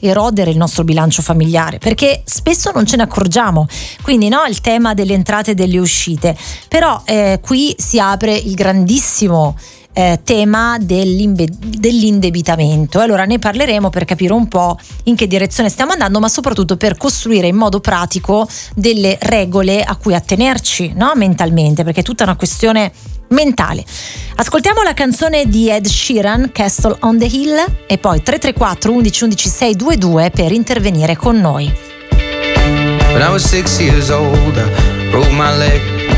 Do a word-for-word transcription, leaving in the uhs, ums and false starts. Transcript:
erodere il nostro bilancio familiare, perché spesso non ce ne accorgiamo. Quindi no, il tema delle entrate e delle uscite, però eh, qui si apre il grandissimo Eh, tema dell'indebitamento. Allora ne parleremo per capire un po' in che direzione stiamo andando, ma soprattutto per costruire in modo pratico delle regole a cui attenerci, no? Mentalmente, perché è tutta una questione mentale. Ascoltiamo la canzone di Ed Sheeran, Castle on the Hill, e poi tre tre quattro undici undici sei due due per intervenire con noi. When I was six years old, I broke my leg.